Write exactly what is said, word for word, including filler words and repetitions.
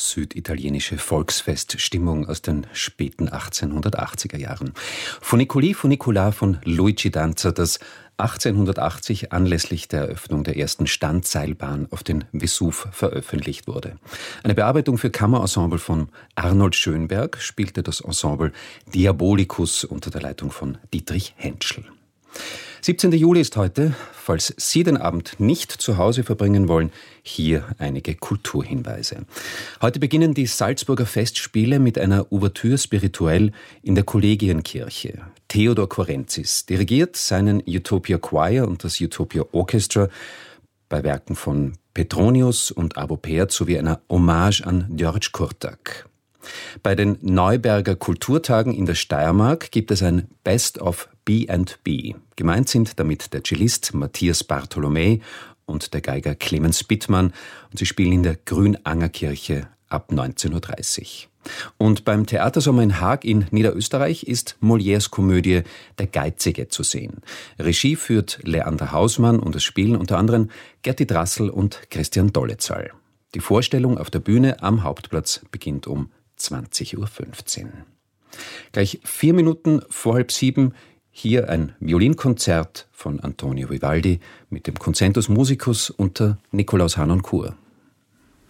süditalienische Volksfeststimmung aus den späten achtzehnhundertachtziger Jahren. Funiculi Funicular von Luigi Danza, das achtzehnhundertachtzig anlässlich der Eröffnung der ersten Standseilbahn auf den Vesuv veröffentlicht wurde. Eine Bearbeitung für Kammerensemble von Arnold Schönberg spielte das Ensemble Diabolicus unter der Leitung von Dietrich Hentschel. siebzehnten Juli ist heute. Falls Sie den Abend nicht zu Hause verbringen wollen, hier einige Kulturhinweise. Heute beginnen die Salzburger Festspiele mit einer Ouvertüre spirituelle in der Kollegienkirche. Theodor Korenzis dirigiert seinen Utopia Choir und das Utopia Orchestra bei Werken von Petronius und Arvo Pärt sowie einer Hommage an György Kurtak. Bei den Neuberger Kulturtagen in der Steiermark gibt es ein Best of B and B. Gemeint sind damit der Cellist Matthias Bartholomä und der Geiger Clemens Bittmann und sie spielen in der Grünangerkirche ab neunzehn Uhr dreißig. Und beim Theatersommer in Haag in Niederösterreich ist Molières Komödie Der Geizige zu sehen. Regie führt Leander Hausmann und es spielen unter anderem Gerti Drassel und Christian Dollezahl. Die Vorstellung auf der Bühne am Hauptplatz beginnt um zwanzig Uhr fünfzehn. Gleich vier Minuten vor halb sieben hier ein Violinkonzert von Antonio Vivaldi mit dem Concentus Musicus unter Nikolaus Harnoncourt.